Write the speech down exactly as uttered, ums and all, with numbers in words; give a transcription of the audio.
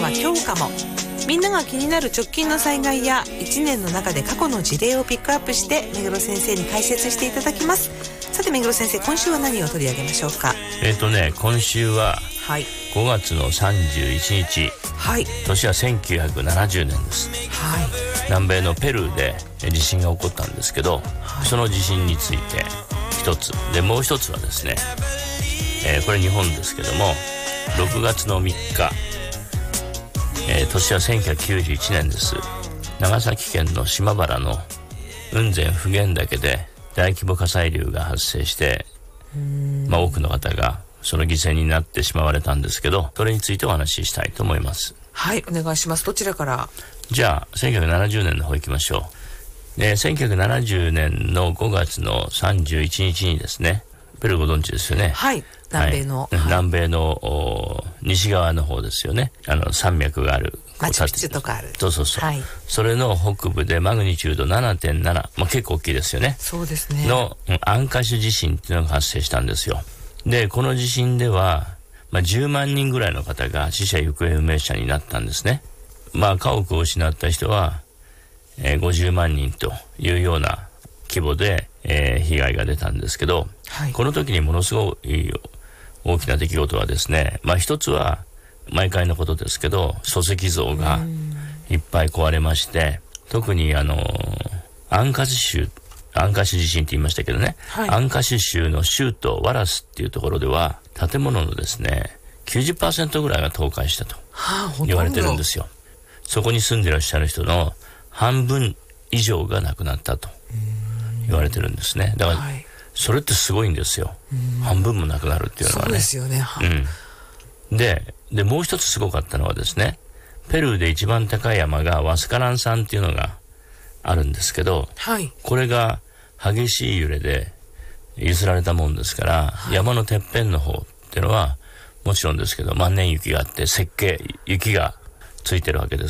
は今日かも。みんなが気になる直近の災害やいちねんの中で過去の事例をピックアップして目黒先生に解説していただきます。さて目黒先生、今週は何を取り上げましょうか？ えっとね今週はごがつのさんじゅういちにち、はい、年はせんきゅうひゃくななじゅうねんです、はい、南米のペルーで地震が起こったんですけど、はい、その地震について一つで、もう一つはですね、えー、これ日本ですけどもろくがつのみっか、えー、年はせんきゅうひゃくきゅうじゅういちねんです。長崎県の島原の雲仙普賢岳で大規模火砕流が発生して、まあ、多くの方がその犠牲になってしまわれたんですけど、それについてお話ししたいと思います。 はい、お願いします。どちらから？ じゃあせんきゅうひゃくななじゅうねんの方行きましょう。でせんきゅうひゃくななじゅうねんのごがつのさんじゅういちにちにですね、ペルーご存知ですよね。 はい、南米の、 はい、南米の西側の方ですよね。あの山脈がある、 マチュピチュとかある、 そうそうそう、はい、それの北部でマグニチュード ななてんなな、まあ、結構大きいですよね。 そうですね。 のアンカシュ地震っていうのが発生したんですよ。でこの地震では、まあ、じゅうまんにんぐらいの方が死者行方不明者になったんですね。まあ家屋を失った人は、えー、ごじゅうまんにんというような規模で、えー、被害が出たんですけど、はい、この時にものすごい大きな出来事はですね、まあ一つは毎回のことですけど礎石像がいっぱい壊れまして、特にあのアンカシ州アンカシュ地震って言いましたけどね、はい、アンカシュ州の州都ワラスっていうところでは建物のですね きゅうじゅっパーセント ぐらいが倒壊したと言われてるんですよ。そこに住んでいらっしゃる人の半分以上が亡くなったと言われてるんですね。だから、はい、それってすごいんですよ。半分も亡くなるっていうのはね。 そうですよね、はい、 うん、で, でもう一つすごかったのはですね、ペルーで一番高い山がワスカラン山っていうのがあるんですけど、はい、これが激しい揺れで揺すられたもんですから、はい、山のてっぺんの方っていうのはもちろんですけど万年雪があって雪景雪がついてるわけです。